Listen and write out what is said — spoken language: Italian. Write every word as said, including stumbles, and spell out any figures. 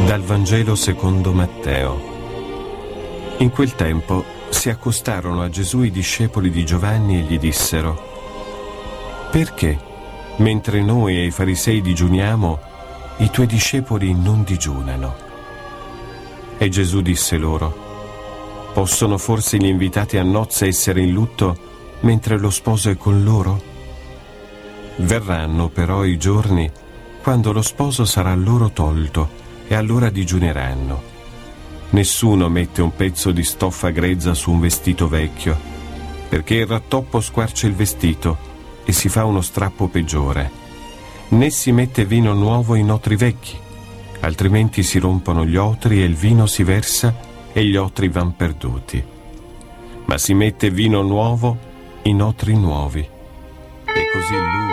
Dal Vangelo secondo Matteo. In quel tempo si accostarono a Gesù i discepoli di Giovanni e gli dissero: «Perché, mentre noi e i farisei digiuniamo, i tuoi discepoli non digiunano?» E Gesù disse loro: «Possono forse gli invitati a nozze essere in lutto mentre lo sposo è con loro? Verranno però i giorni quando lo sposo sarà loro tolto, e allora digiuneranno. Nessuno mette un pezzo di stoffa grezza su un vestito vecchio, perché il rattoppo squarcia il vestito e si fa uno strappo peggiore. Né si mette vino nuovo in otri vecchi, altrimenti si rompono gli otri e il vino si versa e gli otri van perduti. Ma si mette vino nuovo in otri nuovi, e così lui